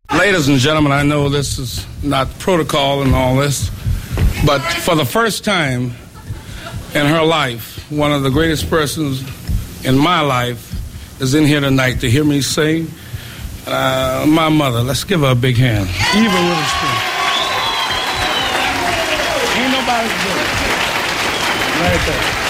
Ladies and gentlemen, I know this is not protocol and all this, but for the first time in her life, one of the greatest persons in my life is in here tonight to hear me sing. My mother. Let's give her a big hand. Eva Witherspoon. Ain't nobody good. Right there.